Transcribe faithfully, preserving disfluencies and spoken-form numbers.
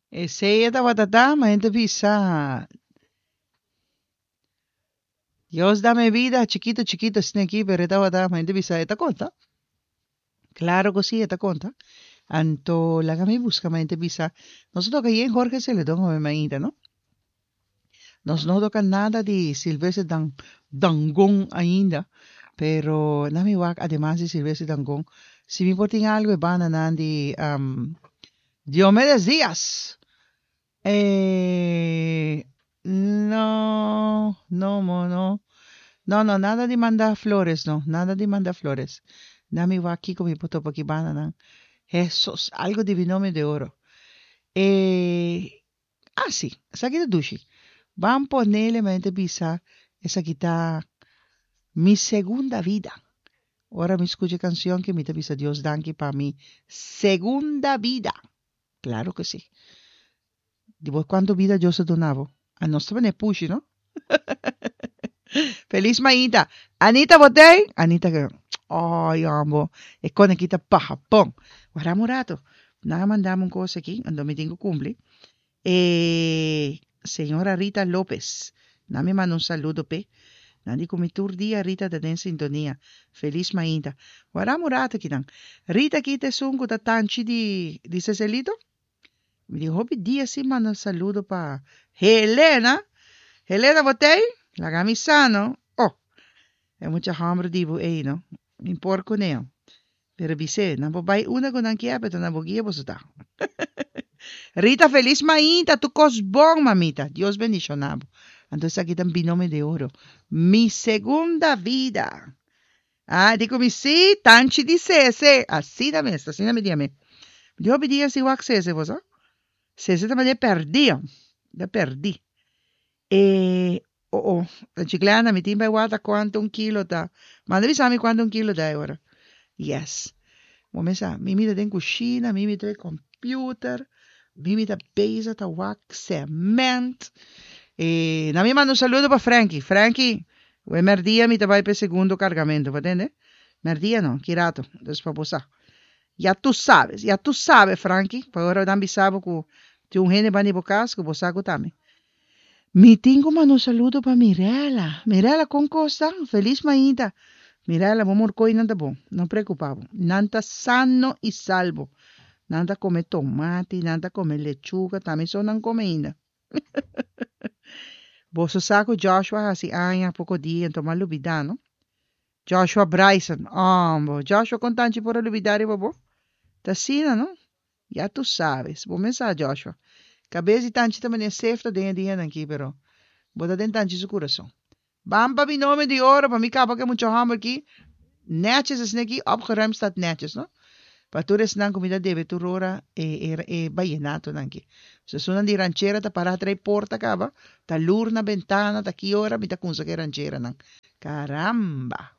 Ese eta batata, ma gente pisa. Dios dame vida, chiquito, chiquito, sneki, pero eta batata, ma gente pisa, eta conta. Claro que sí, eta conta. Anto, la que me busca, ma gente pisa. Nosotros que ahí en Jorge se le toma me maíta, ¿no? Nos no toca nada de Silvestre Dan, Dangón ainda, pero na mi wak, además de Silvestre Dangón, si me importa algo, van a Nandi, um, Diomedes Díaz. Eh, no, no, mo, no, no, no, nada de mandar flores, no, nada de mandar flores. Na mi wak, kiko mi poto paki banana. Jesús, algo de binomio de oro. Eh, ah, sí, saque de dushi. Van a ponerle mente pisa, esa quita mi segunda vida. Ahora me escucha canción que me te pisa Dios danke para mi segunda vida. Claro que sí. Digo, ¿cuánto vida yo se donavo? A no estaba en pushi, ¿no? Feliz Maíta. Anita Botey. Anita que, ay, amo. Es conequita pa Japón. Guarda morato. Nada mandamos un cosa aquí, cuando me tengo cumple. Eh, señora Rita López. Nada me manda un saludo, pe. Nandi kumi tur dia Rita da den sintonia. Feliz Maíta. Guarda morato aquí dan. Rita kita sungo da tanchi di, di Cecilito. Me dijo, hopi dia sí manda un saludo pa Helena. Helena Botey. La gamisano. Oh, é mucha hambre dibo ei, no? In porco neo. Pero bise, na bobai una con ankia, pero na bogia bosuta. Rita, feliz maíta, tu cos bon, mamita. Dios bendicionado. Entonces aquí está binomio de oro. Mi segunda vida. Ah, digo mi sí, tanchi dice ese. Así dame esto, así dame díame. Yo pedí así wax ese, vos, ¿ah? Ese también le perdí. Le perdí. Eh, oh, oh, la chiclana, mi timba guata, cuánto un kilo ta. Manda avisarme cuánto un kilo ta ahora. Yes. Momesa, mimi te den cucina, mimi te computer, mimi te pesa, ta wax, cement. Eh, na me manda un saludo para Frankie. Frankie, o merdia mi te vai para segundo cargamento, ¿entende? Merdia no, kirato, después posar. Ya tú sabes, ya tú sabes, Frankie. Para ahora dan bisabo que te un gene bani bocas que vos hago también. Mi tengo mando un saludo para Mirela. Mirela con costa, feliz maíta. Mirela, vamos a ir nada bom, no preocupado. Nanta sano y salvo. Nanta come tomate, nanta come lechuga, también son nan come ainda. Vos saco Joshua así años, poco día, en tomar lubida, ¿no? Joshua Bryson, oh, Joshua con tanchi por olvidar, bobo. Tacina, ¿no? Ya tú sabes. Vou mensar, Joshua. Cabeça e tanchi também é safe dentro de aqui, pero bota dentro tanchi seu coração. Bamba mi nome de ouro, para mim capa que é muito hammer aqui. Netjes is aqui, opgeruimd staat netjes, no? Para tu res nan comida debe tu rora e, e, e vallenato nanki. Se sono di ranchera ta para tre porta cava, ta lurna ventana, ta chi ora mi ta kunsa che ranchera nan. Caramba!